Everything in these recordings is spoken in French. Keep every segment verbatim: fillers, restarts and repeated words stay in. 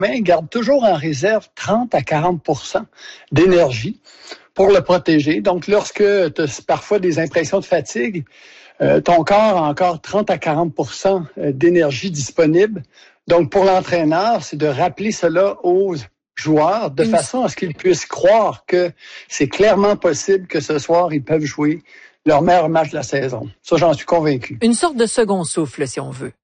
il garde toujours en réserve trente à quarante pour cent d'énergie pour le protéger. Donc, lorsque tu as parfois des impressions de fatigue, euh, ton corps a encore trente à quarante pour cent d'énergie disponible. Donc, pour l'entraîneur, c'est de rappeler cela aux joueurs de façon à ce qu'ils puissent croire que c'est clairement possible que ce soir, ils peuvent jouer leur meilleur match de la saison. Ça, j'en suis convaincu. Une sorte de second souffle, si on veut.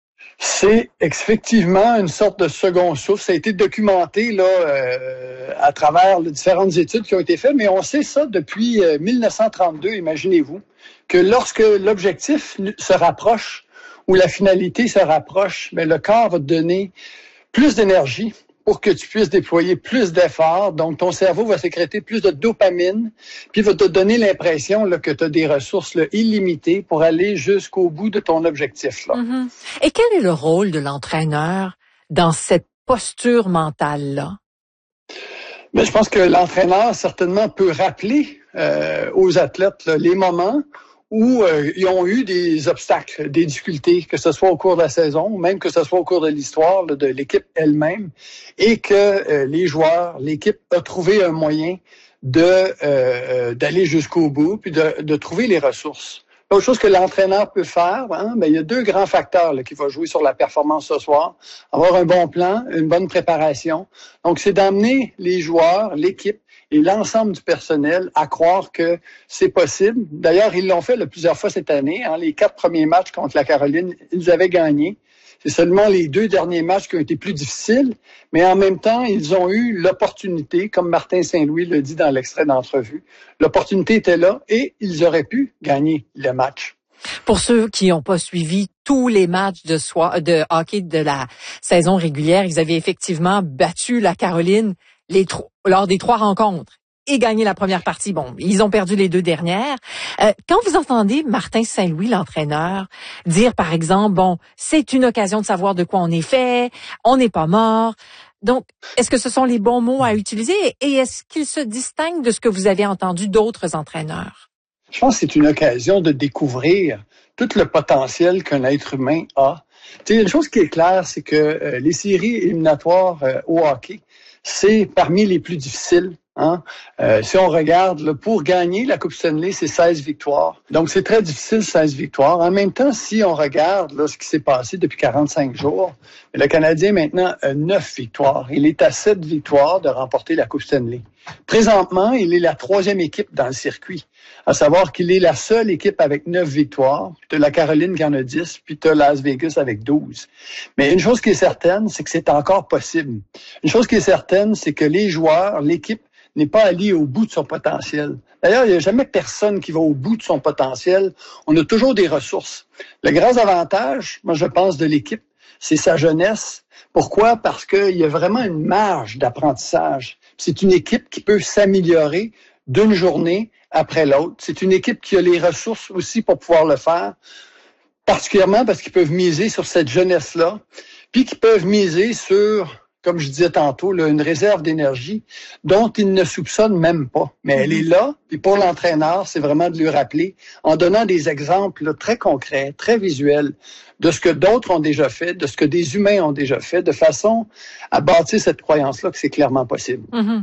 C'est effectivement une sorte de second souffle. Ça a été documenté là euh, à travers les différentes études qui ont été faites, mais on sait ça depuis euh, mille neuf cent trente-deux, imaginez-vous, que lorsque l'objectif se rapproche ou la finalité se rapproche, bien, le corps va te donner plus d'énergie pour que tu puisses déployer plus d'efforts. Donc, ton cerveau va sécréter plus de dopamine, puis va te donner l'impression là, que tu as des ressources là, illimitées pour aller jusqu'au bout de ton objectif. Là. Mm-hmm. Et quel est le rôle de l'entraîneur dans cette posture mentale-là? Mais je pense que l'entraîneur, certainement, peut rappeler euh, aux athlètes là, les moments où euh, ils ont eu des obstacles, des difficultés, que ce soit au cours de la saison, même que ce soit au cours de l'histoire là, de l'équipe elle-même, et que euh, les joueurs, l'équipe a trouvé un moyen de euh, d'aller jusqu'au bout, puis de, de trouver les ressources. L'autre chose que l'entraîneur peut faire, hein, ben, il y a deux grands facteurs là, qui vont jouer sur la performance ce soir. Avoir un bon plan, une bonne préparation. Donc, c'est d'amener les joueurs, l'équipe, et l'ensemble du personnel à croire que c'est possible. D'ailleurs, ils l'ont fait là, plusieurs fois cette année. Hein. Les quatre premiers matchs contre la Caroline, ils avaient gagné. C'est seulement les deux derniers matchs qui ont été plus difficiles, mais en même temps, ils ont eu l'opportunité, comme Martin Saint-Louis le dit dans l'extrait d'entrevue, l'opportunité était là et ils auraient pu gagner le match. Pour ceux qui n'ont pas suivi tous les matchs de, soir, de hockey de la saison régulière, ils avaient effectivement battu la Caroline les tro- lors des trois rencontres et gagné la première partie. Bon, ils ont perdu les deux dernières. Euh, quand vous entendez Martin Saint-Louis, l'entraîneur, dire par exemple, bon, c'est une occasion de savoir de quoi on est fait, on n'est pas mort. Donc, est-ce que ce sont les bons mots à utiliser et est-ce qu'ils se distinguent de ce que vous avez entendu d'autres entraîneurs? Je pense que c'est une occasion de découvrir tout le potentiel qu'un être humain a. Tu sais, une chose qui est claire, c'est que euh, les séries éliminatoires euh, au hockey, c'est parmi les plus difficiles. Hein? Euh, si on regarde, là, pour gagner la Coupe Stanley, c'est seize victoires. Donc, c'est très difficile, seize victoires. En même temps, si on regarde là, ce qui s'est passé depuis quarante-cinq jours, le Canadien maintenant a neuf victoires. Il est à sept victoires de remporter la Coupe Stanley. Présentement, il est la troisième équipe dans le circuit. À savoir qu'il est la seule équipe avec neuf victoires. Tu as la Caroline qui en a dix, puis tu as Las Vegas avec douze. Mais une chose qui est certaine, c'est que c'est encore possible. Une chose qui est certaine, c'est que les joueurs, l'équipe, n'est pas allé au bout de son potentiel. D'ailleurs, il n'y a jamais personne qui va au bout de son potentiel. On a toujours des ressources. Le grand avantage, moi, je pense, de l'équipe, c'est sa jeunesse. Pourquoi? Parce qu'il y a vraiment une marge d'apprentissage. C'est une équipe qui peut s'améliorer d'une journée après l'autre. C'est une équipe qui a les ressources aussi pour pouvoir le faire, particulièrement parce qu'ils peuvent miser sur cette jeunesse-là, puis qu'ils peuvent miser sur, comme je disais tantôt, là, une réserve d'énergie dont ils ne soupçonnent même pas. Mais elle est là, puis pour l'entraîneur, c'est vraiment de lui rappeler, en donnant des exemples là, très concrets, très visuels, de ce que d'autres ont déjà fait, de ce que des humains ont déjà fait, de façon à bâtir cette croyance-là que c'est clairement possible. Mm-hmm.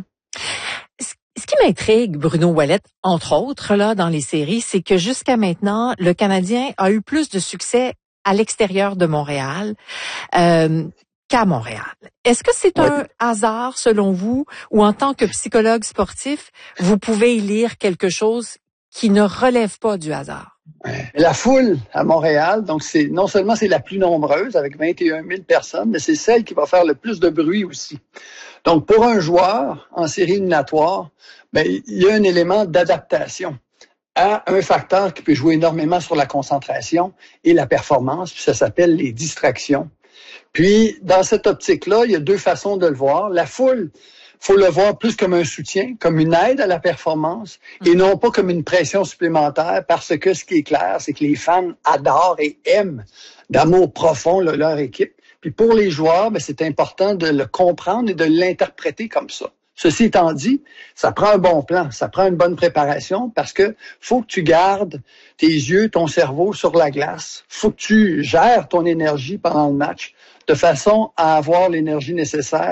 Ce qui m'intrigue, Bruno Ouellet, entre autres, là, dans les séries, c'est que jusqu'à maintenant, le Canadien a eu plus de succès à l'extérieur de Montréal euh, qu'à Montréal. Est-ce que c'est ouais. un hasard, selon vous, ou en tant que psychologue sportif, vous pouvez y lire quelque chose qui ne relève pas du hasard? La foule à Montréal, donc c'est non seulement c'est la plus nombreuse, avec vingt et un mille personnes, mais c'est celle qui va faire le plus de bruit aussi. Donc, pour un joueur en série éliminatoire, ben, il y a un élément d'adaptation à un facteur qui peut jouer énormément sur la concentration et la performance, puis ça s'appelle les distractions. Puis, dans cette optique-là, il y a deux façons de le voir. La foule, faut le voir plus comme un soutien, comme une aide à la performance, et non pas comme une pression supplémentaire, parce que ce qui est clair, c'est que les fans adorent et aiment d'amour profond là, leur équipe. Puis pour les joueurs, ben, c'est important de le comprendre et de l'interpréter comme ça. Ceci étant dit, ça prend un bon plan, ça prend une bonne préparation parce que faut que tu gardes tes yeux, ton cerveau sur la glace. Faut que tu gères ton énergie pendant le match de façon à avoir l'énergie nécessaire